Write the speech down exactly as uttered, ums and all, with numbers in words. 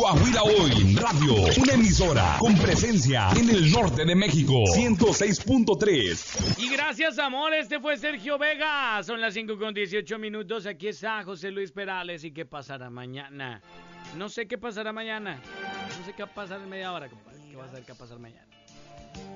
Coahuila Hoy Radio, una emisora con presencia en el norte de México, ciento seis punto tres. Y gracias, amor, este fue Sergio Vega. Son las cinco con dieciocho minutos. Aquí está José Luis Perales. ¿Y qué pasará mañana? No sé qué pasará mañana. No sé qué va a pasar en media hora, compadre. ¿Qué va a ser qué va a pasar mañana?